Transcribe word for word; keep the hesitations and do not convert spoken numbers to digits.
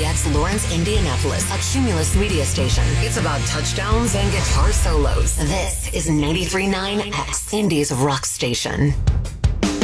X Lawrence, Indianapolis, a Cumulus media station. It's about touchdowns and guitar solos. This is ninety-three point nine X, Indy's rock station.